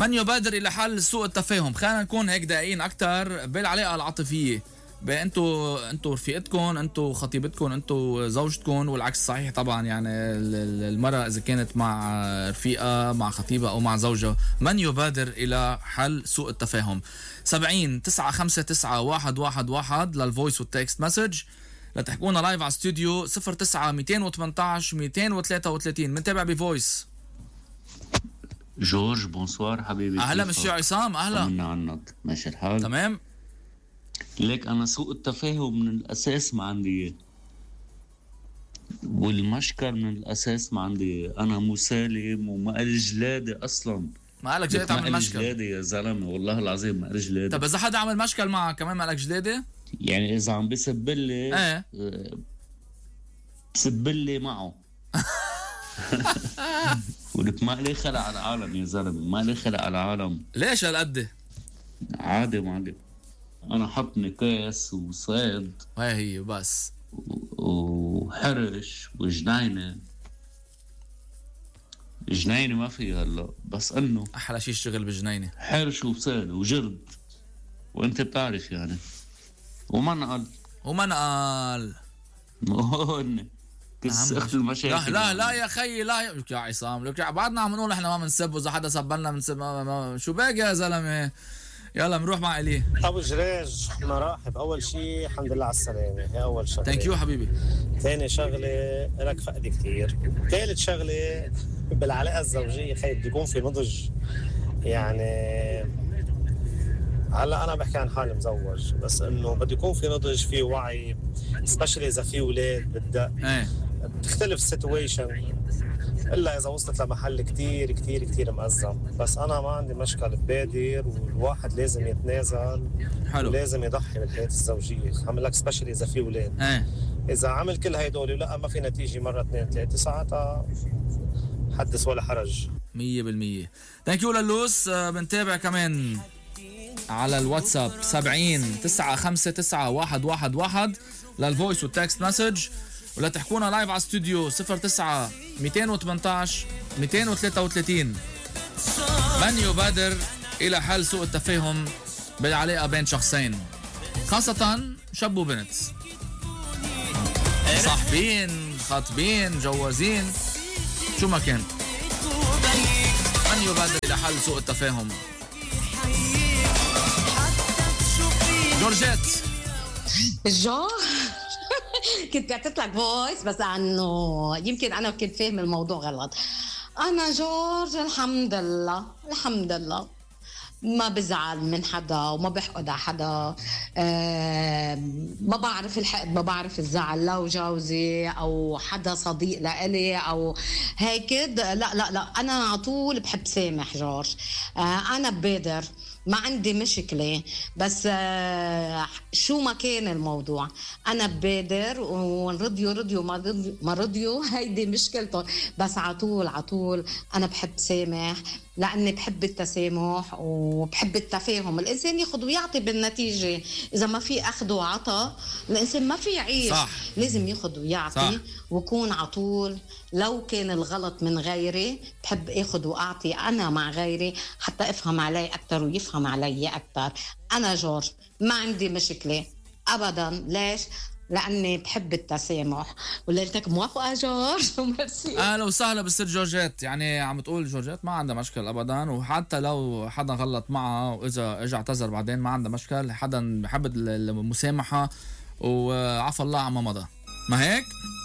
من يبادر الى حل سوء التفاهم؟ خلينا نكون هيك دقيقين اكثر بالعلاقه العاطفيه. انتوا رفيقتكم، انتوا خطيبتكم، انتوا زوجتكم، والعكس صحيح طبعا. يعني المرأة اذا كانت مع رفيقة، مع خطيبة او مع زوجة، من يبادر الى حل سوء التفاهم؟ 70 959 111 للفويس والتكست مسج. لتحكونا لايف على استوديو 09 218 233. منتابع بفويس. جورج بونسوار حبيبي. اهلا مسيو عصام. اهلا. طمنا عنك، ماشي الحال؟ تمام. ليك انا سوء التفاهم من الاساس ما عندي اياه، والمشكل من الاساس ما عندي اياه. انا مسالم وما قال جلادي اصلا. ما قالك جاي تعمل مشكل؟ جلادي يا زلمه والله العظيم ما قال جلادي. طب اذا حدا عمل مشكل معك كمان ما قالك جلادي؟ يعني اذا عم بسبلي بسبلي معه. ولك ما لي خلق على العالم يا زلمه، ما لي خلق على العالم. ليش هالقد؟ عادي معلم، انا حطني كاس وصيد هي بس وحرش وجنينه. جنينه ما في هلا، بس انه احلى شيء الشغل بالجنينه، حرش وصيد وجرد، وانت بتعرف يعني. ومنقل هون تسخ المشاكل. لا يا خيي، لا يا عصام. لك بعدنا عم نقول احنا ما بنسب، واذا حدا سبلنا بنسب. شو باقي يا زلمه؟ يلا بنروح مع علي. ابو جريج مرحب. اول شيء الحمد لله على السلامه، هي اول شغله. ثانك يو حبيبي. ثاني شغله لك فقد كثير. ثالث شغله بالعلاقه الزوجيه خي بده يكون في نضج. يعني هلا انا بحكي عن حالي مزوج، بس انه بده يكون في نضج، في وعي، سبيشلي اذا في اولاد بالدق. بتختلف السيتويشن، الا اذا وصلت لمحل كتير كتير كتير مأزم. بس انا ما عندي مشكل ببادر، والواحد لازم يتنازل. حلو. ولازم يضحي بالحياه الزوجيه. عمل لك سبيشلي اذا في اولاد. اذا عمل كل هيدول ولا ما في نتيجه مره اثنين ثلاثه، ساعتها حدث ولا حرج. 100%. ثانك يو للوس. بنتابع كمان على الواتساب 70 959 111 للفويس والتكست مسج، ولا تحكونا لايف على استوديو 09 218 233. من يبادر الى حل سوء التفاهم بالعلاقه بين شخصين، خاصه شاب وبنت، صاحبين، خاطبين، جوازين، شو ما كان. من يبادر الى حل سوء التفاهم؟ جورجيت. كنت بعتت لك فويس، بس انه يمكن انا كنت فاهم الموضوع غلط. انا جورج الحمد لله ما بزعل من حدا وما بحقد على حدا. ما بعرف الحقد، ما بعرف الزعل، لو جوزي او حدا صديق لإلي او هيك. لا انا على طول بحب سامح جورج. انا ببادر، ما عندي مشكلة. بس شو ما كان الموضوع أنا ببادر، ورضيوا ما رضيوا هيدي مشكلته. بس عطول أنا بحب سامح، لأني بحب التسامح وبحب التفاهم. الإنسان ياخد ويعطي بالنتيجة. إذا ما في أخذ وعطى الإنسان ما في يعيش. صح. لازم ياخد ويعطي. صح. وكون عطول. لو كان الغلط من غيري بحب اخد واعطي انا مع غيري حتى افهم علي اكثر ويفهم علي اكثر. انا جورج ما عندي مشكله ابدا. ليش؟ لاني بحب التسامح. وليلتك موافقه جورج؟ ميرسي. اهلا وسهلا بالست جورجيت. يعني عم تقول جورجيت ما عندها مشكل ابدا، وحتى لو حدا غلط معها واذا اجى اعتذر بعدين ما عندها مشكل. حدا بحب المسامحه وعفى الله عما مضى، ما هيك؟